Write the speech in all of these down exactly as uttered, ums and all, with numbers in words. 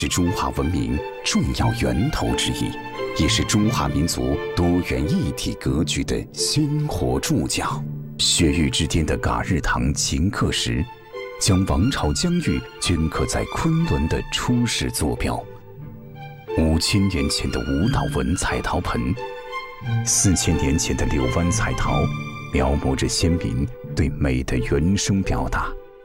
是中华文明重要源头之一，也是中华民族多元一体格局的鲜活注脚。雪域之巅的噶日唐秦刻石，将王朝疆域镌刻在昆仑的初始坐标。五千年前的舞蹈纹彩陶盆，四千年前的柳湾彩陶，描摹着先民对美的原生表达。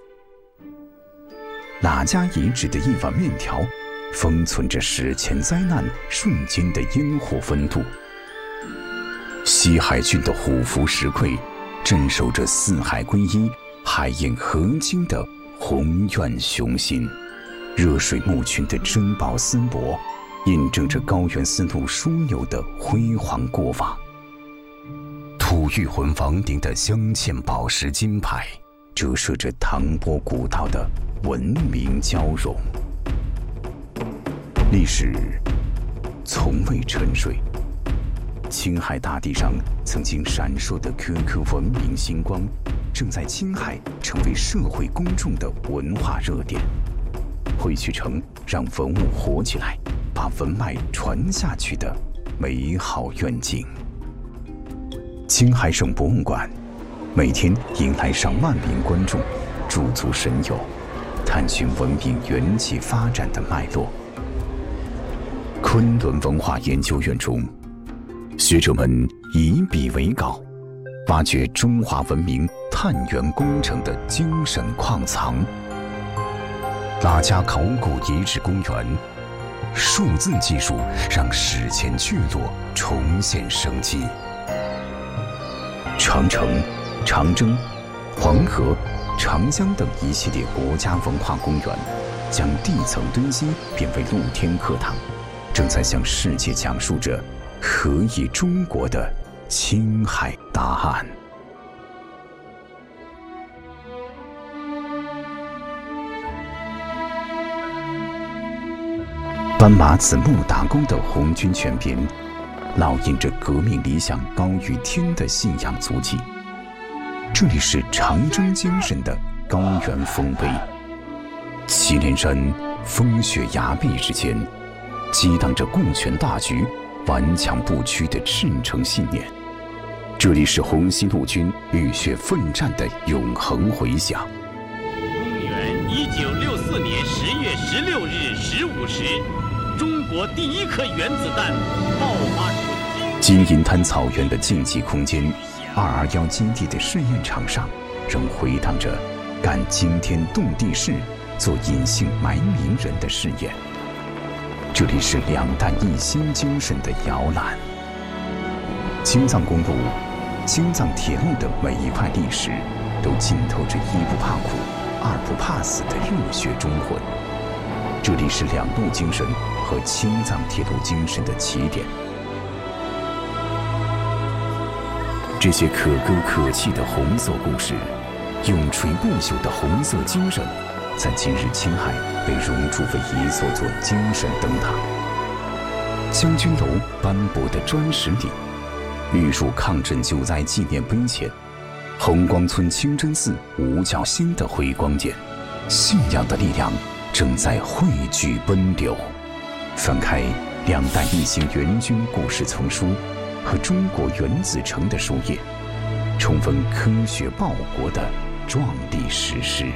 喇家遗址的一碗面条，封存着史前灾难瞬间的烟火温度。西海郡的虎符石窟，镇守着四海归一、海晏河津的宏愿雄心。热水墓群的珍宝丝帛，印证着高原丝路枢纽的辉煌过往。吐谷浑王陵的镶嵌宝石金牌，折射着唐波古道的文明交融。历史从未沉睡，青海大地上曾经闪烁的颗颗文明星光，正在青海成为社会公众的文化热点。汇聚成让文物活起来，把文脉传下去的美好愿景。青海省博物馆每天迎来上万名观众驻足神游，探寻文明缘起发展的脉络。昆仑文化研究院中，学者们以笔为稿，挖掘中华文明探源工程的精神矿藏。喇家考古遗址公园，数字技术让史前聚落重现生机。长城、长征、黄河、长江等一系列国家文化公园，将地层堆积变为露天课堂，正在向世界讲述着何以中国的青海答案。斑马子木打工的红军全编，烙印着革命理想高于天的信仰足迹。这里是长征精神的高原丰碑，祁连山风雪崖壁之间，激荡着顾全大局、顽强不屈的赤诚信念。这里是红西路军浴血奋战的永恒回响。 公元一九六四年十月十六日十五时，中国第一颗原子弹爆发出。 金银滩草原的竞技空间，二二一基地的试验场上，仍回荡着干惊天动地事、做隐姓埋名人的誓言。这里是两弹一心精神的摇篮。青藏公路、青藏铁路的每一块历史，都浸透着一不怕苦、二不怕死的热血忠魂。这里是两路精神和青藏铁路精神的起点。这些可歌可泣的红色故事，永垂不朽的红色精神，在今日青海被熔铸为一座座精神灯塔。将军楼斑驳的砖石里，玉树抗震救灾纪念碑前，红光村清真寺五角星的辉光间，信仰的力量正在汇聚奔流。翻开两弹一星援军故事丛书和中国原子城的书页，重温科学报国的壮丽史诗。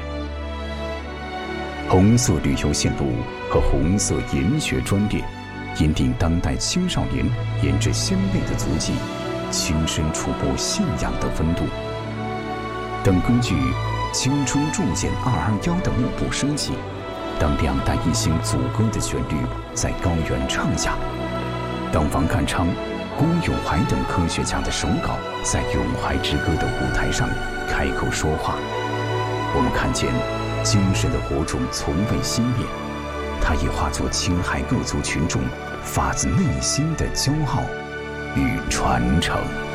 红色旅游线路和红色研学专列，引领当代青少年沿着先辈的足迹，亲身触摸信仰的温度。当根据青春铸剑二二一的幕布升起，当两弹一星组歌的旋律在高原唱响，当王淦昌、辜永怀等科学家的手稿在永怀之歌的舞台上开口说话，我们看见精神的火种从未熄灭，它已化作青海各族群众发自内心的骄傲与传承。